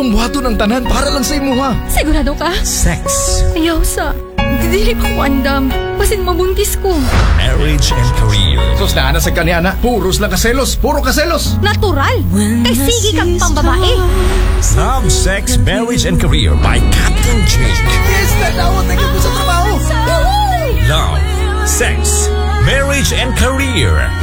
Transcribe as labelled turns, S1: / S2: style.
S1: akong buhaton ng tanan para lang sa imuha.
S2: Sigurado ka?
S3: Sex,
S2: Ayaw sa. Dili pa ko andam. Basin mabuntis ko.
S3: marriage and career.
S1: Sus na sa kanya na. Puros lang kaselos. Puro kaselos.
S2: Natural. Kay sige kang pambabae.
S3: Love, Sex, Marriage and Career by Captain Jake.
S1: Yes, nadawat na kita sa trabaho.
S3: Love, Sex, Marriage and Career